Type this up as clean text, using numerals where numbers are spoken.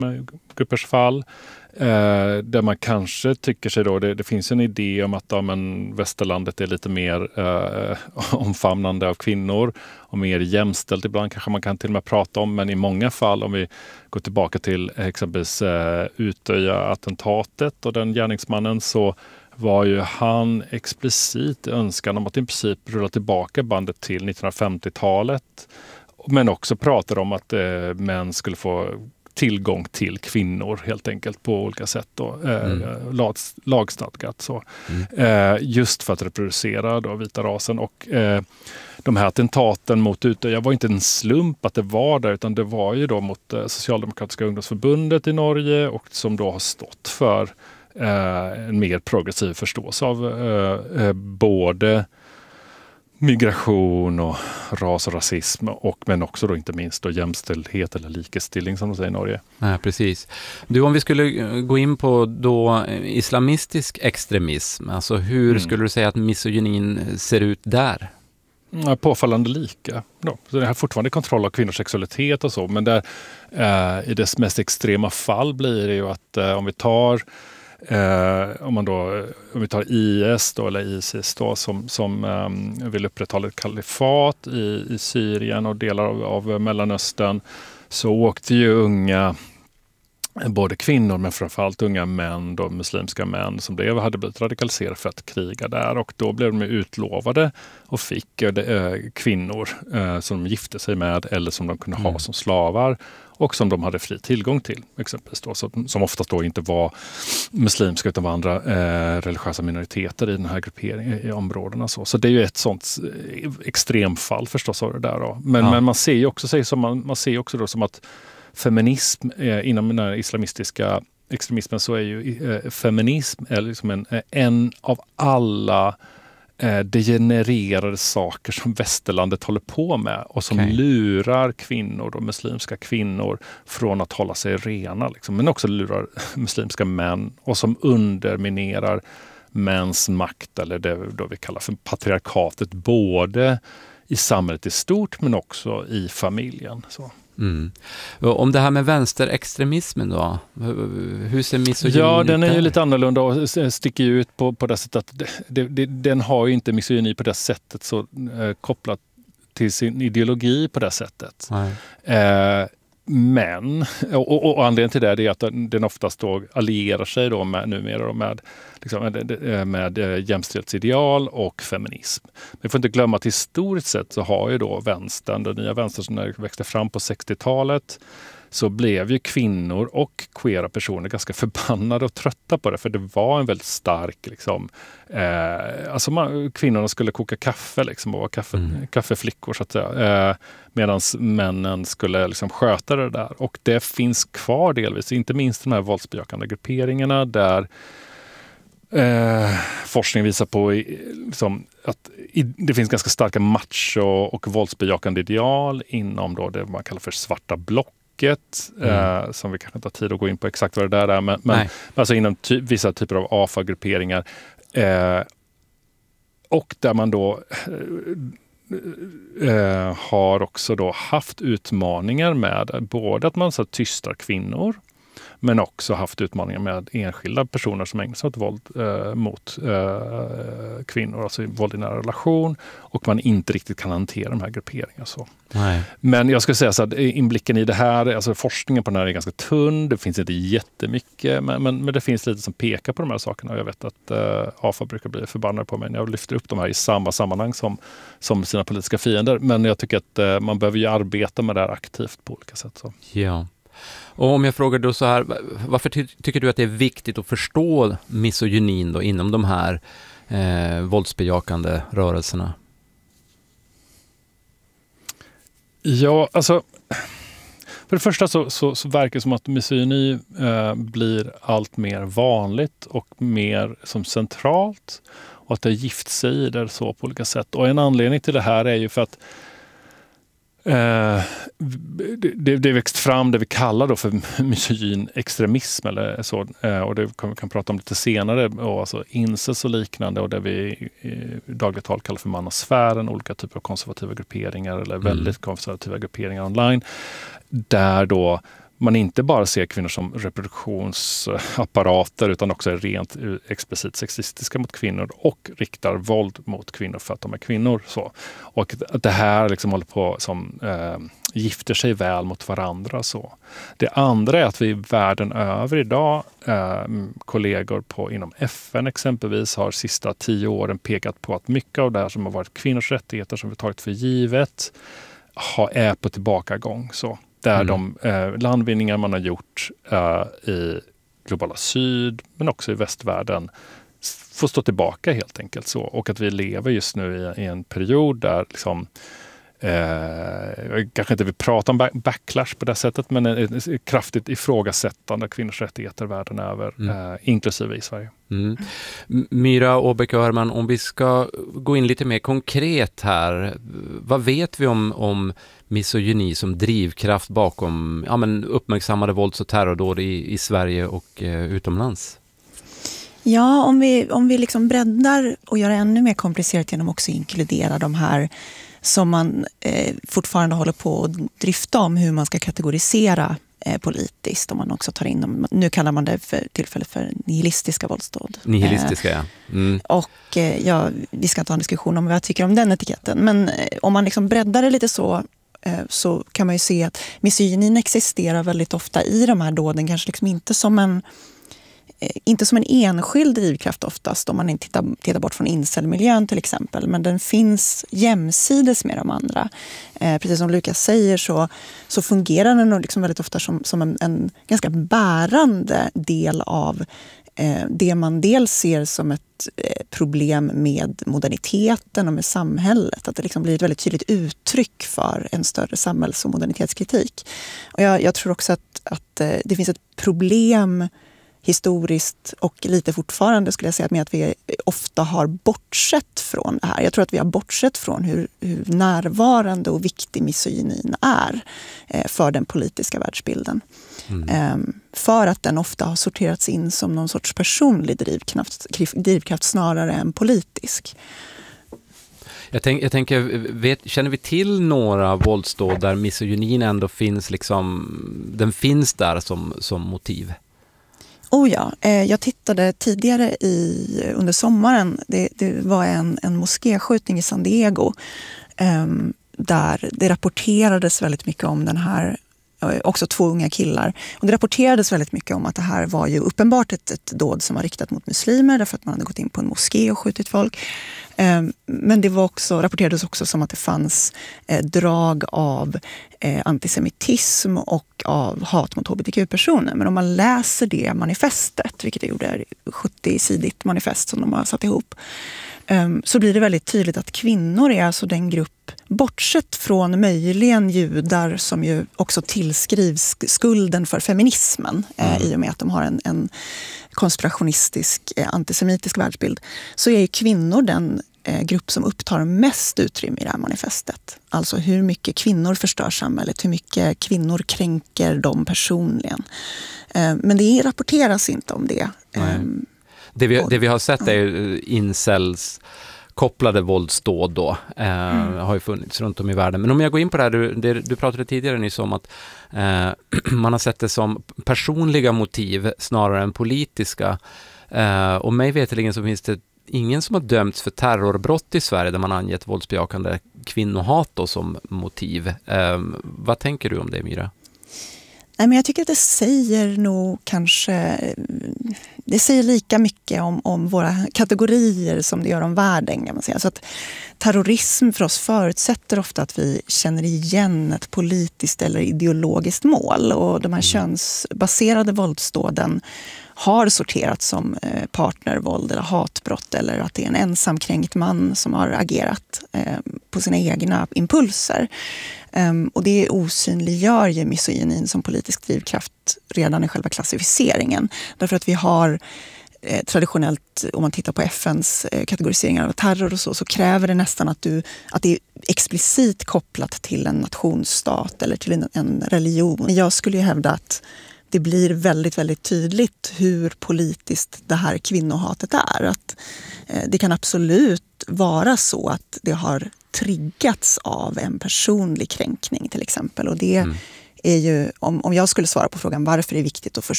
gruppers fall. Där man kanske tycker sig då, det finns en idé om att västerlandet är lite mer omfamnande av kvinnor och mer jämställt ibland kanske man kan till och med prata om, men i många fall om vi går tillbaka till exempelvis Utöya-attentatet och den gärningsmannen, så var ju han explicit önskan om att i princip rulla tillbaka bandet till 1950-talet, men också pratade om att män skulle få tillgång till kvinnor helt enkelt på olika sätt då, lagstadgat så. Just för att reproducera då vita rasen, och de här attentaten mot Utöya var inte en slump att det var där, utan det var ju då mot Socialdemokratiska ungdomsförbundet i Norge, och som då har stått för en mer progressiv förståelse av både migration och ras och rasism, men också då inte minst då jämställdhet eller likestilling som de säger i Norge. Ja, precis. Du, om vi skulle gå in på då islamistisk extremism, alltså hur skulle du säga att misogynin ser ut där? Påfallande lika. Då. Så det här fortfarande kontroll av kvinnors sexualitet och så, men där i dess mest extrema fall blir det ju att om vi tar IS då, eller ISIS då, som vill upprätthålla ett kalifat i Syrien och delar av Mellanöstern, så åkte ju unga, både kvinnor men framförallt unga män, då, muslimska män som hade blivit radikaliserade för att kriga där, och då blev de utlovade och fick kvinnor som de gifte sig med eller som de kunde ha som slavar och som de hade fri tillgång till, exempelvis då, som oftast då inte var muslimska utan var andra religiösa minoriteter i den här grupperingen i områdena. Så det är ju ett sånt extremfall förstås av det där då. Men man ser ju också som att feminism inom den här islamistiska extremismen, så är ju feminism är liksom en av alla degenererade saker som västerlandet håller på med och som lurar kvinnor, då, muslimska kvinnor, från att hålla sig rena liksom, men också lurar muslimska män och som underminerar mäns makt, eller det då vi kallar för patriarkatet, både i samhället i stort men också i familjen. Så. Om det här med vänsterextremismen då, hur ser misogynin ut? Ja, den är ju lite annorlunda och sticker ut på det sättet att den har ju inte misogyni på det sättet, så kopplat till sin ideologi på det sättet. Men, och anledningen till det är att den oftast då allierar sig då med jämställdhetsideal och feminism. Men vi får inte glömma att historiskt sett så har ju då vänstern, den nya vänstern som växte fram på 60-talet, så blev ju kvinnor och queera personer ganska förbannade och trötta på det, för det var en väldigt stark liksom, kvinnorna skulle koka kaffe liksom, och vara kaffeflickor så att säga, medan männen skulle liksom sköta det där, och det finns kvar delvis, inte minst de här våldsbejakande grupperingarna där forskning visar på liksom, att det finns ganska starka macho och våldsbejakande ideal inom då det man kallar för svarta block, som vi kanske inte har tid att gå in på exakt vad det där är, men alltså inom vissa typer av AFA-grupperingar, och där man då har också då haft utmaningar med både att man så tystar kvinnor, men också haft utmaningar med enskilda personer som ägnar sig åt våld mot kvinnor, alltså våld i nära relation, och man inte riktigt kan hantera de här grupperingarna. Så. Men jag skulle säga så att inblicken i det här, alltså forskningen på den här är ganska tunn, det finns inte jättemycket, men det finns lite som pekar på de här sakerna, och jag vet att AFA brukar bli förbannade på mig när jag lyfter upp de här i samma sammanhang som sina politiska fiender, men jag tycker att man behöver ju arbeta med det här aktivt på olika sätt. Så. Ja. Och om jag frågar då så här, varför tycker du att det är viktigt att förstå misogynin då inom de här våldsbejakande rörelserna? Ja, alltså för det första så verkar det som att misogyni blir allt mer vanligt och mer som centralt, och att det gift sig i det så på olika sätt. Och en anledning till det här är ju för att det växt fram det vi kallar då för misogyn extremism eller så, och det kan vi prata om lite senare, och alltså incels och liknande, och det vi i dagligt tal kallar för manasfären, olika typer av konservativa grupperingar eller väldigt konservativa grupperingar online, där då man inte bara ser kvinnor som reproduktionsapparater utan också är rent explicit sexistiska mot kvinnor och riktar våld mot kvinnor för att de är kvinnor. Så. Och att det här liksom håller på som gifter sig väl mot varandra. Så. Det andra är att vi världen över idag, kollegor inom FN exempelvis, har sista 10 åren pekat på att mycket av det här som har varit kvinnors rättigheter som vi tagit för givet är på tillbakagång. Så. Där de landvinningar man har gjort i globala syd men också i västvärlden får stå tillbaka helt enkelt. Så. Och att vi lever just nu i en period där liksom, jag kanske inte vill prata om backlash på det sättet, men ett kraftigt ifrågasättande av kvinnors rättigheter världen över, inklusive i Sverige. Myra Åbäck-Öhrman, om vi ska gå in lite mer konkret här, vad vet vi om misogyni som drivkraft bakom uppmärksammade vålds- och terrordåd i Sverige och utomlands? Ja, om vi liksom breddar och gör det ännu mer komplicerat genom också inkludera de här som man fortfarande håller på att drifta om hur man ska kategorisera politiskt. Om man också tar in dem, nu kallar man det för tillfället för nihilistiska våldsdåd. Nihilistiska, ja. Och vi ska inte ha en diskussion om vad jag tycker om den etiketten. Men om man liksom breddar det lite så kan man ju se att misogynin existerar väldigt ofta i de här dåden. Kanske liksom inte som en enskild drivkraft oftast, om man inte tittar bort från incelmiljön till exempel. Men den finns jämsides med de andra. Precis som Lukas säger så fungerar den nog liksom väldigt ofta som en ganska bärande del av det man dels ser som ett problem med moderniteten och med samhället. Att det liksom blir ett väldigt tydligt uttryck för en större samhälls- och modernitetskritik. Och jag tror också att det finns ett problem historiskt och lite fortfarande skulle jag säga med att vi ofta har bortsett från det här. Jag tror att vi har bortsett från hur närvarande och viktig misogynin är för den politiska världsbilden. För att den ofta har sorterats in som någon sorts personlig drivkraft snarare än politisk. Jag tänker, känner vi till några våldsdåd där misogynin ändå finns den finns där som motiv? Oh ja, jag tittade tidigare under sommaren, det var en moskéskjutning i San Diego där det rapporterades väldigt mycket om den här, också 2 unga killar. Och det rapporterades väldigt mycket om att det här var ju uppenbart ett dåd som var riktat mot muslimer därför att man hade gått in på en moské och skjutit folk. Men det rapporterades också som att det fanns drag av antisemitism och av hat mot hbtq-personer. Men om man läser det manifestet, vilket jag gjorde 70-sidigt manifest som de har satt ihop, så blir det väldigt tydligt att kvinnor är alltså den grupp, bortsett från möjligen judar som ju också tillskrivs skulden för feminismen i och med att de har en konspirationistisk antisemitisk världsbild, så är ju kvinnor den grupp som upptar mest utrymme i det här manifestet. Alltså hur mycket kvinnor förstör samhället, hur mycket kvinnor kränker dem personligen. Men det rapporteras inte om det. Det vi har sett är ju incels kopplade våldsdåd då. Har ju funnits runt om i världen. Men om jag går in på det här, du pratade tidigare nyss om att man har sett det som personliga motiv snarare än politiska. Och mig veterligen så finns det ingen som har dömts för terrorbrott i Sverige där man angett våldsbejakande kvinnohat då som motiv. Vad tänker du om det, Myra? Nej, men jag tycker att det säger nog det säger lika mycket om våra kategorier som det gör om världen, kan man säga. Så att terrorism för oss förutsätter ofta att vi känner igen ett politiskt eller ideologiskt mål, och de här könsbaserade våldsdåden har sorterats som partnervåld eller hatbrott, eller att det är en ensamkränkt man som har agerat på sina egna impulser. Och det osynliggör ju misogynin som politisk drivkraft redan i själva klassificeringen. Därför att vi har traditionellt, om man tittar på FNs kategoriseringar av terror och så kräver det nästan att det är explicit kopplat till en nationsstat eller till en religion. Jag skulle ju hävda att det blir väldigt, väldigt tydligt hur politiskt det här kvinnohatet är. Att det kan absolut vara så att det har triggats av en personlig kränkning till exempel. Och det är ju, om jag skulle svara på frågan varför det är viktigt att